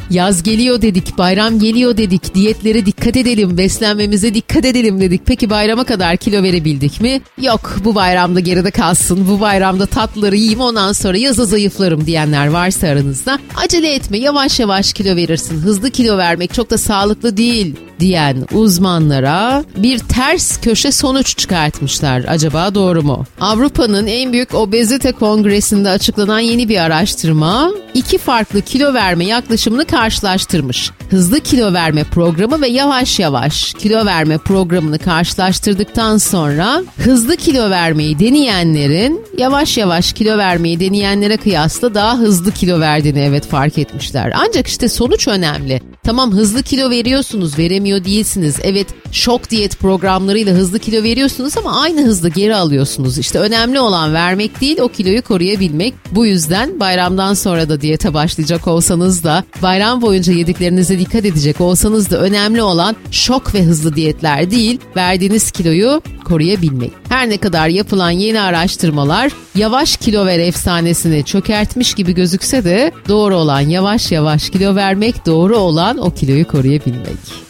Yaz geliyor dedik, bayram geliyor dedik, diyetlere dikkat edelim, beslenmemize dikkat edelim dedik. Peki bayrama kadar kilo verebildik mi? Yok, bu bayramda geride kalsın, bu bayramda tatlıları yiyeyim, ondan sonra yaza zayıflarım diyenler varsa aranızda, acele etme, yavaş yavaş kilo verirsin, hızlı kilo vermek çok da sağlıklı değil diyen uzmanlara bir ters köşe sonuç çıkartmışlar. Acaba doğru mu? Avrupa'nın en büyük obezite kongresinde açıklanan yeni bir araştırma iki farklı kilo verme yaklaşımını karşılaştırmış. Hızlı kilo verme programı ve yavaş yavaş kilo verme programını karşılaştırdıktan sonra hızlı kilo vermeyi deneyenlerin yavaş yavaş kilo vermeyi deneyenlere kıyasla daha hızlı kilo verdiğini fark etmişler. Ancak işte sonuç önemli. Tamam, hızlı kilo veriyorsunuz, veremiyor değilsiniz. Evet, şok diyet programlarıyla hızlı kilo veriyorsunuz ama aynı hızda geri alıyorsunuz. İşte önemli olan vermek değil, o kiloyu koruyabilmek. Bu yüzden bayramdan sonra da diyete başlayacak olsanız da, bayram boyunca yediklerinize dikkat edecek olsanız da önemli olan şok ve hızlı diyetler değil, verdiğiniz kiloyu koruyabilmek. Her ne kadar yapılan yeni araştırmalar yavaş kilo ver efsanesini çökertmiş gibi gözükse de doğru olan yavaş yavaş kilo vermek, doğru olan o kiloyu koruyabilmek.